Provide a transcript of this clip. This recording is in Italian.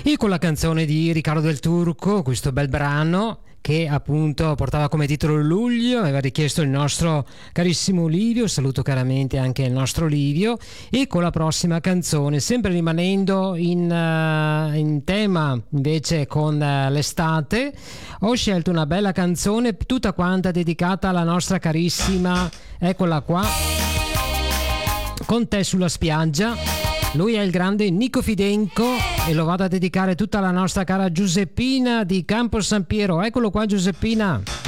E con la canzone di Riccardo Del Turco, questo bel brano che appunto portava come titolo Luglio, aveva richiesto il nostro carissimo Livio, saluto chiaramente anche il nostro Livio. E con la prossima canzone, sempre rimanendo in tema invece con l'estate, ho scelto una bella canzone tutta quanta dedicata alla nostra carissima, eccola qua, Con te sulla spiaggia. Lui è il grande Nico Fidenco e lo vado a dedicare tutta la nostra cara Giuseppina di Campo San Piero. Eccolo qua, Giuseppina.